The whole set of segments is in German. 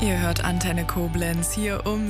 Ihr hört Antenne Koblenz hier um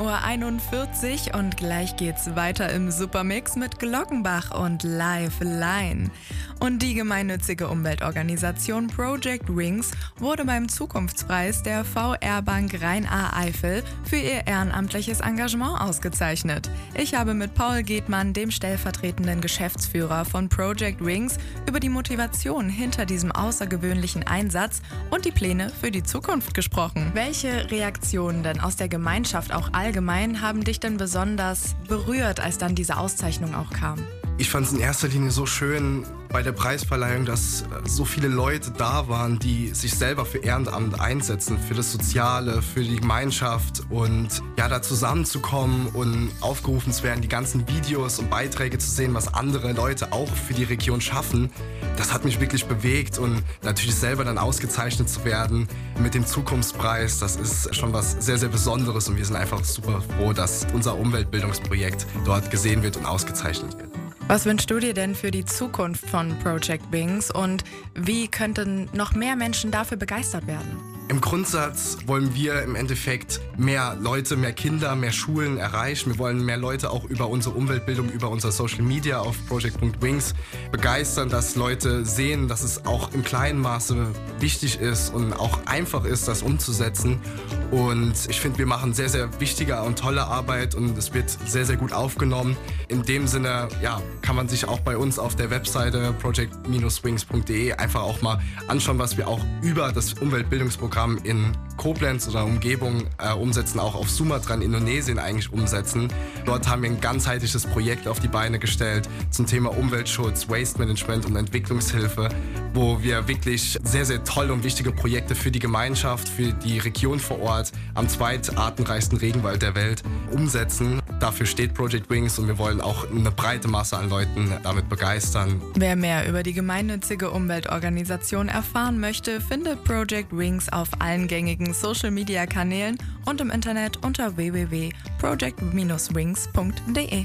7:41 Uhr und gleich geht's weiter im Supermix mit Glockenbach und Lifeline. Und die gemeinnützige Umweltorganisation Project Wings wurde beim Zukunftspreis der VR Bank Rhein-A-Eifel für ihr ehrenamtliches Engagement ausgezeichnet. Ich habe mit Paul Gedmann, dem stellvertretenden Geschäftsführer von Project Wings, über die Motivation hinter diesem außergewöhnlichen Einsatz und die Pläne für die Zukunft gesprochen. Welche Reaktionen denn aus der Gemeinschaft auch allgemein haben dich denn besonders berührt, als dann diese Auszeichnung auch kam? Ich fand es in erster Linie so schön bei der Preisverleihung, dass so viele Leute da waren, die sich selber für Ehrenamt einsetzen, für das Soziale, für die Gemeinschaft und ja, da zusammenzukommen und aufgerufen zu werden, die ganzen Videos und Beiträge zu sehen, was andere Leute auch für die Region schaffen. Das hat mich wirklich bewegt und natürlich selber dann ausgezeichnet zu werden mit dem Zukunftspreis, das ist schon was sehr, sehr Besonderes und wir sind einfach super froh, dass unser Umweltbildungsprojekt dort gesehen wird und ausgezeichnet wird. Was wünschst du dir denn für die Zukunft von Project Wings und wie könnten noch mehr Menschen dafür begeistert werden? Im Grundsatz wollen wir im Endeffekt mehr Leute, mehr Kinder, mehr Schulen erreichen. Wir wollen mehr Leute auch über unsere Umweltbildung, über unser Social Media auf Project.Wings begeistern, dass Leute sehen, dass es auch im kleinen Maße wichtig ist und auch einfach ist, das umzusetzen. Und ich finde, wir machen sehr, sehr wichtige und tolle Arbeit und es wird sehr, sehr gut aufgenommen. In dem Sinne, ja, kann man sich auch bei uns auf der Webseite project-wings.de einfach auch mal anschauen, was wir auch über das Umweltbildungsprogramm in Koblenz oder Umgebung umsetzen, auch auf Sumatra in Indonesien eigentlich umsetzen. Dort haben wir ein ganzheitliches Projekt auf die Beine gestellt zum Thema Umweltschutz, Waste Management und Entwicklungshilfe, wo wir wirklich sehr, sehr tolle und wichtige Projekte für die Gemeinschaft, für die Region vor Ort am zweitartenreichsten Regenwald der Welt umsetzen. Dafür steht Project Wings und wir wollen auch eine breite Masse an Leuten damit begeistern. Wer mehr über die gemeinnützige Umweltorganisation erfahren möchte, findet Project Wings auf allen gängigen Social-Media-Kanälen und im Internet unter www.project-wings.de.